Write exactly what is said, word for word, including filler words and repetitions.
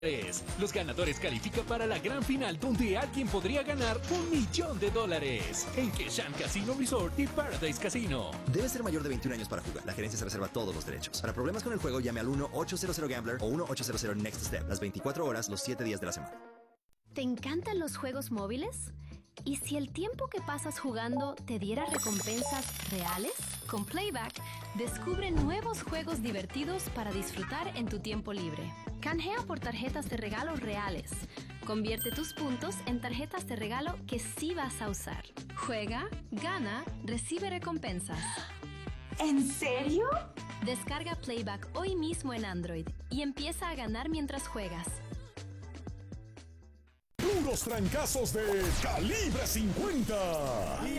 Los ganadores califican para la gran final donde alguien podría ganar un millón de dólares en Keshan Casino Resort y Paradise Casino. Debe ser mayor de veintiún años para jugar. La gerencia se reserva todos los derechos. Para problemas con el juego, llame al uno ochocientos Gambler o uno ochocientos Next Step. Las veinticuatro horas, los siete días de la semana. ¿Te encantan los juegos móviles? ¿Y si el tiempo que pasas jugando te diera recompensas reales? Con Playback, descubre nuevos juegos divertidos para disfrutar en tu tiempo libre. Canjea por tarjetas de regalo reales. Convierte tus puntos en tarjetas de regalo que sí vas a usar. Juega, gana, recibe recompensas. ¿En serio? Descarga Playback hoy mismo en Android y empieza a ganar mientras juegas. Puros trancazos de Calibre cincuenta.